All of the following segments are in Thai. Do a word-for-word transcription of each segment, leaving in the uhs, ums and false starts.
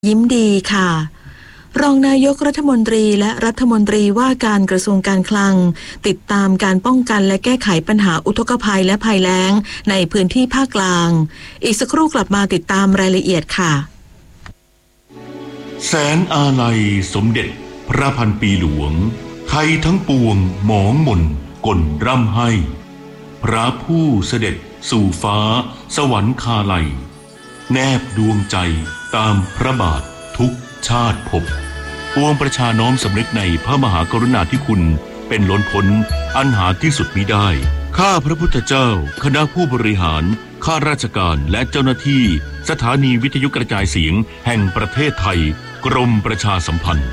ยิ้มดีค่ะรองนายกรัฐมนตรีและรัฐมนตรีว่าการกระทรวงการคลังติดตามการป้องกันและแก้ไขปัญหาอุทกภัยและภัยแล้งในพื้นที่ภาคกลางอีกสักครู่กลับมาติดตามรายละเอียดค่ะแสนอาลัยสมเด็จพระพันปีหลวงไทยทั้งปวงหมองหม่นก่นร่ำให้พระผู้เสด็จสู่ฟ้าสวรรคาลัยแนบดวงใจตามพระบาททุกชาติภพปวงประชาน้อมสำนึกในพระมหากรุณาธิคุณเป็นล้นพ้นอันหาที่สุดมิได้ข้าพระพุทธเจ้าคณะผู้บริหารข้าราชการและเจ้าหน้าที่สถานีวิทยุกระจายเสียงแห่งประเทศไทยกรมประชาสัมพันธ์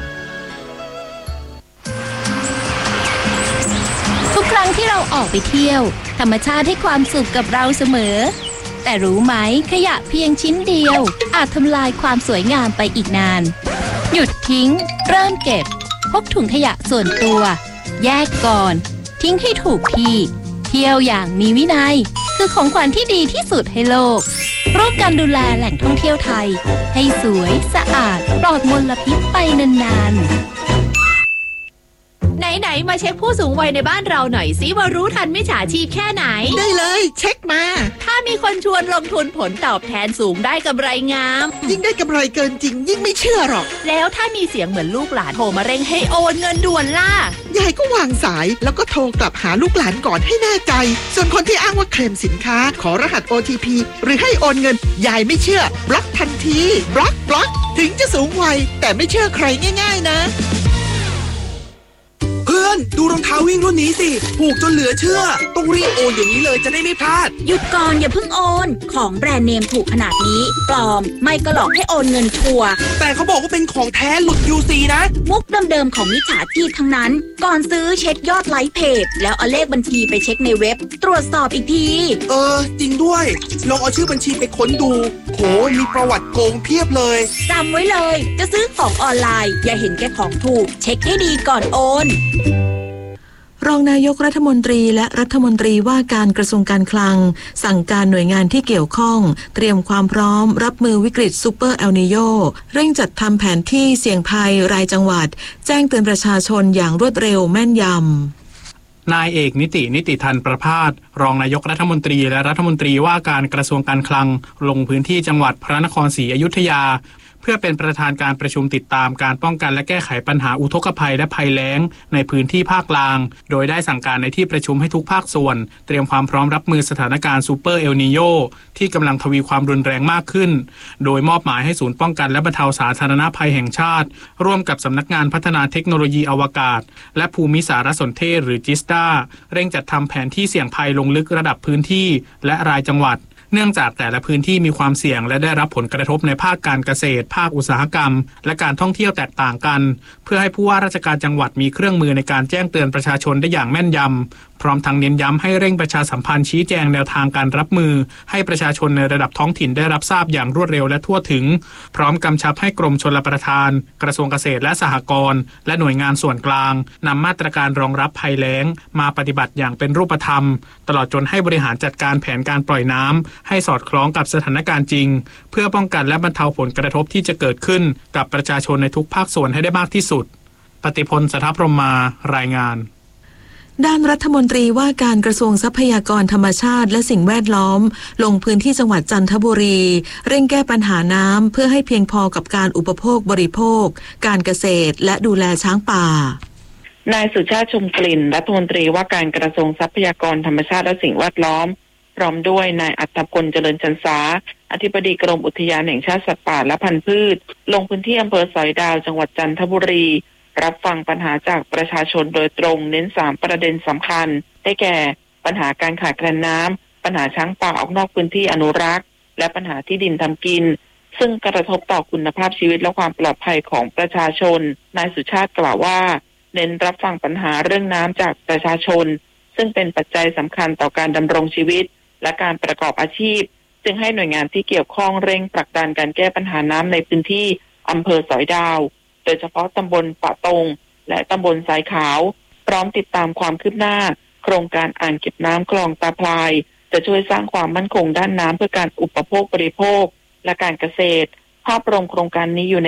ทุกครั้งที่เราออกไปเที่ยวธรรมชาติให้ความสุขกับเราเสมอแต่รู้ไหมขยะเพียงชิ้นเดียวอาจทำลายความสวยงามไปอีกนานหยุดทิ้งเริ่มเก็บพกถุงขยะส่วนตัวแยกก่อนทิ้งให้ถูกที่เที่ยวอย่างมีวินัยคือของขวัญที่ดีที่สุดให้โลกร่วมกันดูแลแหล่งท่องเที่ยวไทยให้สวยสะอาดปลอดมลพิษไปนานๆไหนๆมาเช็คผู้สูงวัยในบ้านเราหน่อยสิว่ารู้ทันมิจฉาชีพแค่ไหนได้เลยเช็คมาถ้ามีคนชวนลงทุนผลตอบแทนสูงได้กำไรงามยิ่งได้กำไรเกินจริงยิ่งไม่เชื่อหรอกแล้วถ้ามีเสียงเหมือนลูกหลานโทรมาเร่งให้โอนเงินด่วนล่ะยายก็วางสายแล้วก็โทรกลับหาลูกหลานก่อนให้แน่ใจส่วนคนที่อ้างว่าเคลมสินค้าขอรหัส โอ ที พี หรือให้โอนเงินยายไม่เชื่อบล็อกทันทีบล็อกบล็อกถึงจะสูงวัยแต่ไม่เชื่อใครง่ายๆนะเพื่อนดูรองเท้าวิ่งรุ่นนี้สิถูกจนเหลือเชื่อต้องรีบโอนเดี๋ยวนี้เลยจะได้ไม่พลาดหยุดก่อนอย่าเพิ่งโอนของแบรนด์เนมถูกขนาดนี้ปลอมไม่ก็หลอกให้โอนเงินชัวร์แต่เขาบอกว่าเป็นของแท้หลุด ยู ซี นะมุกเดิมๆของมิจฉาชีพทั้งนั้นก่อนซื้อเช็คยอดไลค์เพจแล้วเอาเลขบัญชีไปเช็คในเว็บตรวจสอบอีกทีเออจริงด้วยลองเอาชื่อบัญชีไปค้นดูโหมีประวัติโกงเพียบเลยจำไว้เลยจะซื้อของออนไลน์อย่าเห็นแก่ของถูกเช็คให้ดีก่อนโอนรองนายกรัฐมนตรีและรัฐมนตรีว่าการกระทรวงการคลังสั่งการหน่วยงานที่เกี่ยวข้องเตรียมความพร้อมรับมือวิกฤตซูเปอร์เอลนีโญเร่งจัดทำแผนที่เสี่ยงภัยรายจังหวัดแจ้งเตือนประชาชนอย่างรวดเร็วแม่นยำนายเอกนิตินิติธันประภาสรองนายกรัฐมนตรีและรัฐมนตรีว่าการกระทรวงการคลังลงพื้นที่จังหวัดพระนครศรีอยุธยาเพื่อเป็นประธานการประชุมติดตามการป้องกันและแก้ไขปัญหาอุทกภัยและภัยแล้งในพื้นที่ภาคกลางโดยได้สั่งการในที่ประชุมให้ทุกภาคส่วนเตรียมความพร้อมรับมือสถานการณ์ซูเปอร์เอลนีโญที่กำลังทวีความรุนแรงมากขึ้นโดยมอบหมายให้ศูนย์ป้องกันและบรรเทาสาธารณภัยแห่งชาติร่วมกับสำนักงานพัฒนาเทคโนโลยีอวกาศและภูมิสารสนเทศหรือจิสตาเร่งจัดทำแผนที่เสี่ยงภัยลงลึกระดับพื้นที่และรายจังหวัดเนื่องจากแต่ละพื้นที่มีความเสี่ยงและได้รับผลกระทบในภาคการเกษตรภาคอุตสาหกรรมและการท่องเที่ยวแตกต่างกันเพื่อให้ผู้ว่าราชการจังหวัดมีเครื่องมือในการแจ้งเตือนประชาชนได้อย่างแม่นยำพร้อมทั้งเน้นย้ำให้เร่งประชาสัมพันธ์ชี้แจงแนวทางการรับมือให้ประชาชนในระดับท้องถิ่นได้รับทราบอย่างรวดเร็วและทั่วถึงพร้อมกำชับให้กรมชลประทานกระทรวงเกษตรและสหกรณ์และหน่วยงานส่วนกลางนำมาตรการรองรับภัยแล้งมาปฏิบัติอย่างเป็นรูปธรรมตลอดจนให้บริหารจัดการแผนการปล่อยน้ำให้สอดคล้องกับสถานการณ์จริงเพื่อป้องกันและบรรเทาผลกระทบที่จะเกิดขึ้นกับประชาชนในทุกภาคส่วนให้ได้มากที่สุดปฏิพล สทัพพรหมารายงานด้านรัฐมนตรีว่าการกระทรวงทรัพยากรธรรมชาติและสิ่งแวดล้อมลงพื้นที่จังหวัดจันทบุรีเร่งแก้ปัญหาน้ำเพื่อให้เพียงพอกับการอุปโภคบริโภคการเกษตรและดูแลช้างป่านายสุชาติชมกลิ่นรัฐมนตรีว่าการกระทรวงทรัพยากรธรรมชาติและสิ่งแวดล้อมพร้อมด้วยนายอัตพลเจริญชันษาอธิบดีกรมอุทยานแห่งชาติสัตว์ป่าและพันธุ์พืชลงพื้นที่อำเภอสอยดาวจังหวัดจันทบุรีรับฟังปัญหาจากประชาชนโดยตรงเน้นสามประเด็นสำคัญได้แก่ปัญหาการขาดแคลนน้ำปัญหาช้างป่าออกนอกพื้นที่อนุรักษ์และปัญหาที่ดินทำกินซึ่งกระทบต่อคุณภาพชีวิตและความปลอดภัยของประชาชนนายสุชาติกล่าวว่าเน้นรับฟังปัญหาเรื่องน้ำจากประชาชนซึ่งเป็นปัจจัยสำคัญต่อการดำรงชีวิตและการประกอบอาชีพจึงให้หน่วยงานที่เกี่ยวข้องเร่งผลักดันการแก้ปัญหาน้ำในพื้นที่อำเภอสอยดาวโดยเฉพาะตำบลปะตงและตำบลทรายขาวพร้อมติดตามความคืบหน้าโครงการอ่างเก็บน้ำคลองตาพลายจะช่วยสร้างความมั่นคงด้านน้ำเพื่อการอุปโภคบริโภคและการเกษตรภาพรวมโครงการนี้อยู่ใน